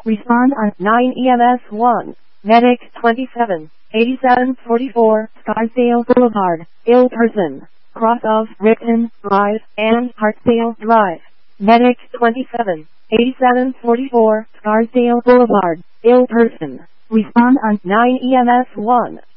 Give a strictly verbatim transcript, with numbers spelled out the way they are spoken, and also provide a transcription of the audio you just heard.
Respond on nine E M S one. Medic twenty-seven, eighty-seven forty-four, Scarsdale Boulevard, ill person, cross of Ripton Drive and Hartsdale Drive. Medic twenty-seven, eighty-seven forty-four, Scarsdale Boulevard, ill person. Respond on nine E M S one.